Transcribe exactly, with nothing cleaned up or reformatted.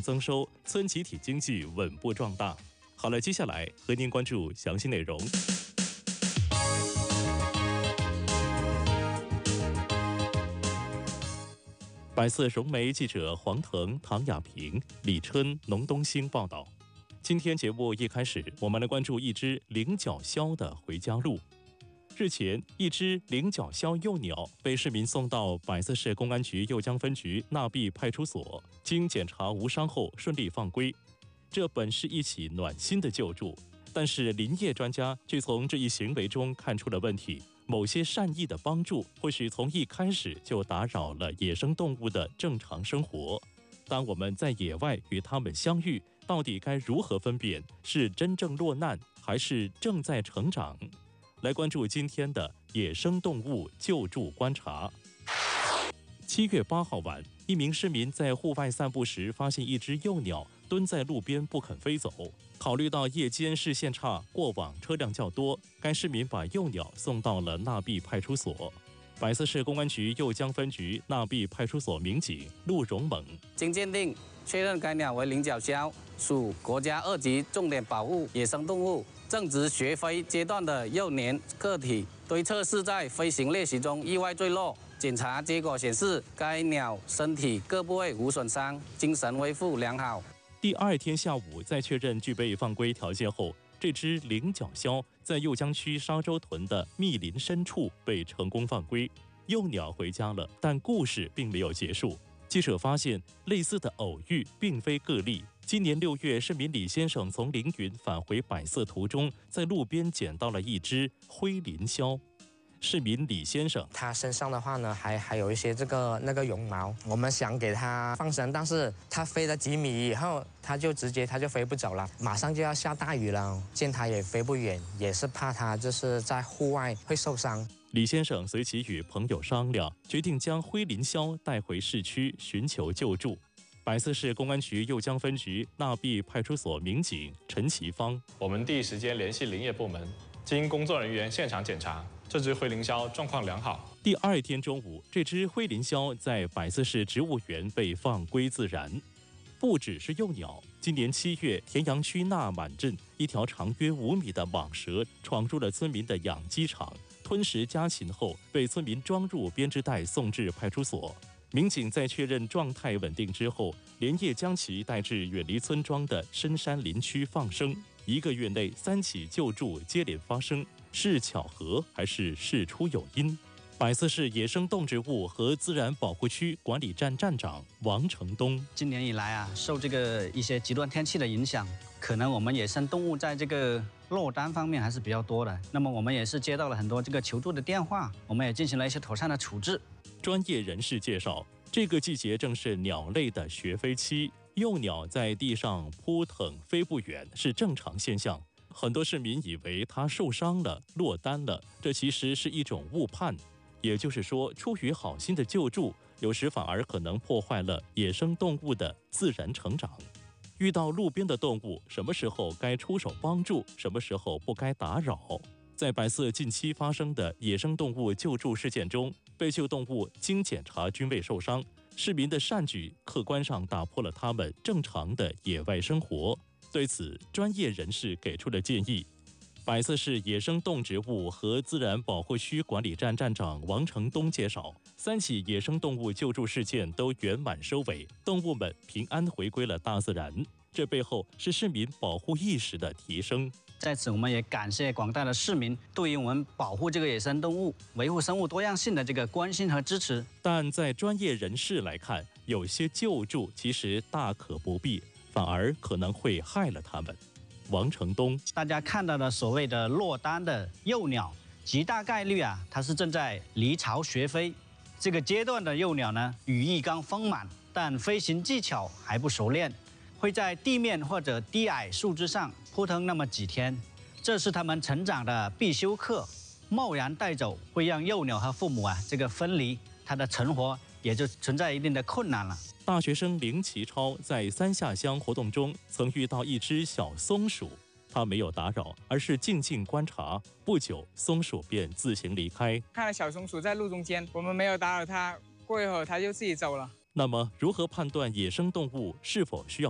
增收，村集体经济稳步壮大。好了，接下来和您关注详细内容。百色融媒记者黄腾、唐亚平、李春、农东兴报道。今天节目一开始，我们来关注一只菱角鸮的回家路。日前，一只菱角鸮幼鸟被市民送到百色市公安局酉江分局纳碧派出所，经检查无伤后顺利放归。这本是一起暖心的救助，但是林业专家却从这一行为中看出了问题。某些善意的帮助，或许从一开始就打扰了野生动物的正常生活。当我们在野外与它们相遇，到底该如何分辨是真正落难，还是正在成长？来关注今天的野生动物救助观察。七月八号晚，一名市民在户外散步时，发现一只幼鸟蹲在路边不肯飞走。考虑到夜间视线差，过往车辆较多，该市民把幼鸟送到了纳碧派出所。百色市公安局酉江分局纳碧派出所民警陆荣猛经鉴定，确认该鸟为菱角鸮，属国家二级重点保护野生动物，正值学飞阶段的幼年个体，推测是在飞行练习中意外坠落。检查结果显示，该鸟身体各部位无损伤，精神恢复良好。 第二天下午，在确认具备放归条件后，这只菱角鸮在酉江区沙洲屯的密林深处被成功放归。幼鸟回家了，但故事并没有结束。记者发现，类似的偶遇并非个例。今年六月，市民李先生从凌云返回百色途中，在路边捡到了一只灰林鸮。市民李先生， 他身上的话呢，还还有一些这个那个绒毛，我们想给他放生，但是他飞了几米以后，他就直接他就飞不走了，马上就要下大雨了，见他也飞不远，也是怕他就是在户外会受伤。 李先生随即与朋友商量，决定将灰林鸮带回市区寻求救助。百色市公安局酉江分局纳碧派出所民警陈其芳， 我们第一时间联系林业部门，经工作人员现场检查，这只灰林鸮状况良好。 第二天中午，这只灰林鸮在百色市植物园被放归自然。不只是幼鸟，今年七月，田阳区纳满镇一条长约五米的蟒蛇闯入了村民的养鸡场，吞食家禽后被村民装入编织袋送至派出所。民警在确认状态稳定之后，连夜将其带至远离村庄的深山林区放生。一个月内，三起救助接连发生，是巧合还是事出有因？百色市野生动植物和自然保护区管理站站长王成东， 今年以来啊，受这个一些极端天气的影响，可能我们野生动物在这个落单方面还是比较多的。那么我们也是接到了很多这个求助的电话，我们也进行了一些妥善的处置。 专业人士介绍，这个季节正是鸟类的学飞期，幼鸟在地上扑腾飞不远是正常现象。很多市民以为它受伤了、落单了，这其实是一种误判。也就是说，出于好心的救助，有时反而可能破坏了野生动物的自然成长。遇到路边的动物，什么时候该出手帮助，什么时候不该打扰。在百色近期发生的野生动物救助事件中，被救动物经检查均未受伤，市民的善举客观上打破了他们正常的野外生活。对此，专业人士给出了建议。百色市野生动植物和自然保护区管理站站长王成东介绍，三起野生动物救助事件都圆满收尾，动物们平安回归了大自然。这背后是市民保护意识的提升。 在此，我们也感谢广大的市民对于我们保护这个野生动物、维护生物多样性的这个关心和支持。 但在专业人士来看，有些救助其实大可不必，反而可能会害了它们。王成东， 大家看到的所谓的落单的幼鸟，极大概率啊，它是正在离巢学飞。这个阶段的幼鸟呢，羽翼刚丰满，但飞行技巧还不熟练，会在地面或者低矮树枝上扑腾那么几天，这是它们成长的必修课。贸然带走，会让幼鸟和父母啊这个分离，它的成活也就存在一定的困难了。 大学生林其超在三下乡活动中曾遇到一只小松鼠，他没有打扰，而是静静观察。不久，松鼠便自行离开。 看到小松鼠在路中间，我们没有打扰它，过一会儿它就自己走了。 那么，如何判断野生动物是否需要